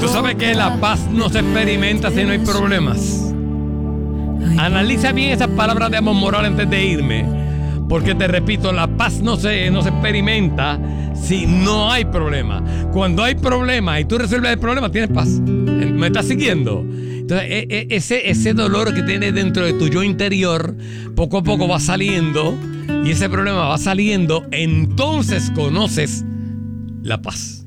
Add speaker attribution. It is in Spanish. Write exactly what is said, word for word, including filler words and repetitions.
Speaker 1: Tú sabes que la paz no se experimenta si no hay problemas. Analiza bien esas palabras de Amos Morales antes de irme, porque te repito, la paz no se, no se experimenta si no hay problema. Cuando hay problema y tú resuelves el problema, tienes paz. ¿Me estás siguiendo? Entonces, ese, ese dolor que tienes dentro de tu yo interior, poco a poco va saliendo, y ese problema va saliendo, entonces conoces la paz.